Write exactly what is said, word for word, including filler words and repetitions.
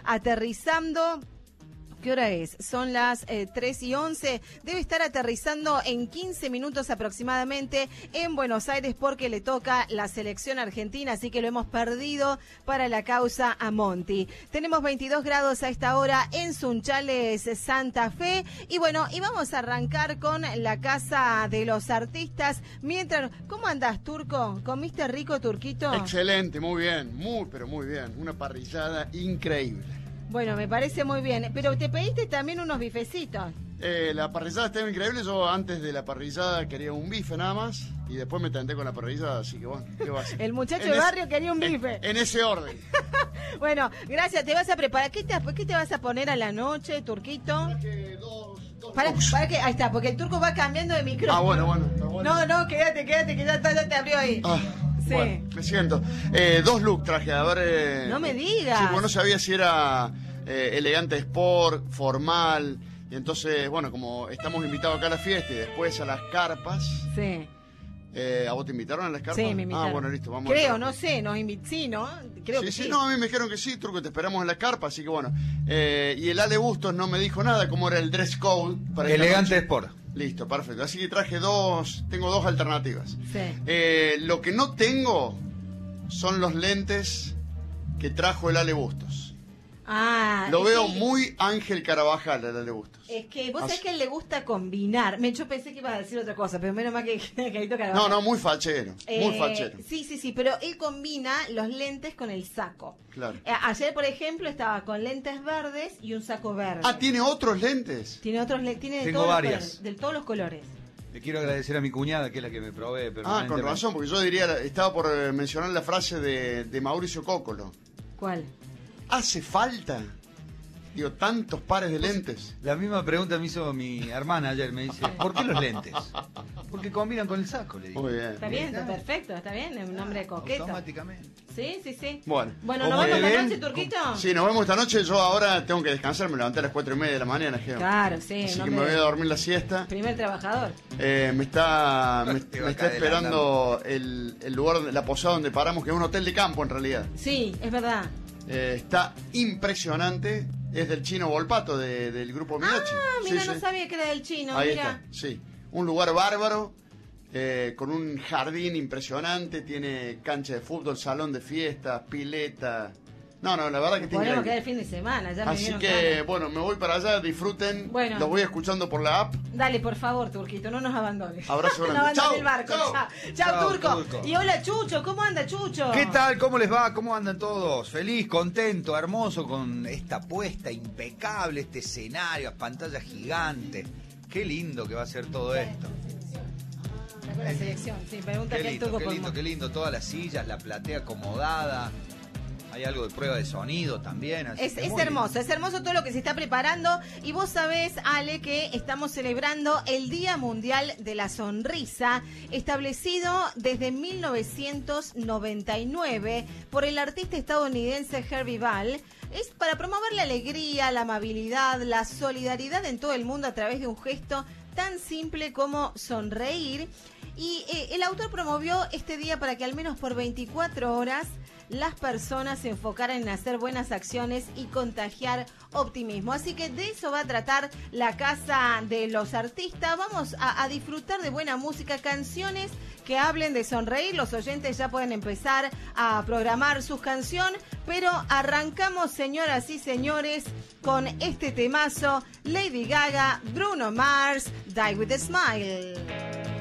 aterrizando. ¿Qué hora es? Son las eh, tres y once. Debe estar aterrizando en quince minutos aproximadamente en Buenos Aires porque le toca la selección argentina, así que lo hemos perdido para la causa a Monti. Tenemos veintidós grados a esta hora en Sunchales, Santa Fe. Y bueno, y vamos a arrancar con la Casa de los Artistas. Mientras, ¿cómo andás, Turco? ¿Comiste rico, Turquito? Excelente, muy bien, muy, pero muy bien. Una parrillada increíble. Bueno, me parece muy bien. Pero te pediste también unos bifecitos. Eh, la parrillada estaba increíble. Yo antes de la parrillada quería un bife nada más. Y después me tenté con la parrillada, así que bueno, ¿qué va a hacer? El muchacho en de es, barrio quería un bife. En, en ese orden. Bueno, gracias. Te vas a preparar. ¿Qué te, ¿Qué te vas a poner a la noche, Turquito? Dos, dos para, para que, ahí está, porque el Turco va cambiando de micrófono. Ah, bueno, bueno, está bueno. No, no, quédate, quédate, que ya, está, ya te abrió ahí. Ah. Sí. Bueno, me siento. Eh, dos looks traje, a ver... Eh, no me digas. Sí, bueno, no sabía si era eh, elegante sport, formal. Y entonces, bueno, como estamos invitados acá a la fiesta y después a las carpas... Sí. Eh, ¿A vos te invitaron a las carpas? Sí, me invitaron. Ah, bueno, listo, vamos. Creo, a no sé, nos invit... sí, ¿no? Creo sí, que sí, sí. no, a mí me dijeron que sí, Turco, te esperamos en las carpas, así que bueno. Eh, y el Ale Bustos no me dijo nada, cómo era el dress code para elegante sport. Listo, perfecto. Así que traje dos, tengo dos alternativas. Sí. Eh, lo que no tengo son los lentes que trajo el Ale Bustos. Ah, Lo veo que, muy Ángel Carabajal, el Ale Bustos. Es que vos Así. sabés que a él le gusta combinar. Me, yo pensé que ibas a decir otra cosa, pero menos mal que, que ahí toca. No, no, muy fachero, eh, muy fachero. Sí, sí, sí, pero él combina los lentes con el saco. Claro. Eh, ayer, por ejemplo, estaba con lentes verdes y un saco verde. Ah, ¿tiene otros lentes? Tiene otros lentes, tiene de Tengo todos varias. los colores, de todos los colores. Le quiero agradecer a mi cuñada, que es la que me provee Ah, permanentemente. con razón, porque yo diría, estaba por eh, mencionar la frase de, de Mauricio Cóccolo. ¿Cuál? ¿Hace falta? Digo, tantos pares de lentes. La misma pregunta me hizo mi hermana ayer, me dice, ¿por qué los lentes? Porque combinan con el saco, le digo. Muy bien. Está bien, está perfecto, está bien, es un nombre coqueto. Automáticamente. Sí, sí, sí. Bueno. Bueno, ¿nos ¿Cómo vemos le esta ven? noche, Turquito? Sí, nos vemos esta noche. Yo ahora tengo que descansar, me levanté a las cuatro y media de la mañana, Geo. Claro, sí. Así no que me voy a dormir la siesta. Primer trabajador. Eh, me está, me, Te va me a está caer esperando el, el lugar, la posada donde paramos, que es un hotel de campo en realidad. Sí, es verdad. Eh, está impresionante. Es del Chino Volpato, de, del grupo Mirachi. Ah, mira, Sí, no sí. sabía que era del chino, Ahí mira. está, sí. Un lugar bárbaro, eh, con un jardín impresionante, tiene cancha de fútbol, salón de fiestas, pileta. No, no, la verdad que está Podríamos quedar increíble. el fin de semana, ya me Así dieron que, ganas. bueno, me voy para allá, disfruten. Bueno. Los voy escuchando por la app. Dale, por favor, Turquito, no nos abandones. Abrazo grande. No abandones Chau, el barco. chau. Chao, chao, Chau, Turco. Turco. Y hola, Chucho, ¿cómo anda, Chucho? ¿Qué tal? ¿Cómo les va? ¿Cómo andan todos? Feliz, contento, hermoso con esta puesta impecable, este escenario, pantallas gigantes. Qué lindo que va a ser todo esto. Está con la selección, sí, pregunta Qué que el lindo, Turco qué por lindo, mo- qué lindo. Todas las sillas, la platea acomodada. Hay algo de prueba de sonido también. así Es, que es muy hermoso, lindo. es hermoso todo lo que se está preparando. Y vos sabés, Ale, que estamos celebrando el Día Mundial de la Sonrisa, establecido desde mil novecientos noventa y nueve por el artista estadounidense Herbie Ball. Es para promover la alegría, la amabilidad, la solidaridad en todo el mundo a través de un gesto tan simple como sonreír. Y eh, el autor promovió este día para que al menos por veinticuatro horas las personas se enfocaran en hacer buenas acciones y contagiar optimismo. Así que de eso va a tratar la Casa de los Artistas. Vamos a, a disfrutar de buena música, canciones que hablen de sonreír. Los oyentes ya pueden empezar a programar sus canciones, pero arrancamos, señoras y señores, con este temazo: Lady Gaga, Bruno Mars, Die With a Smile.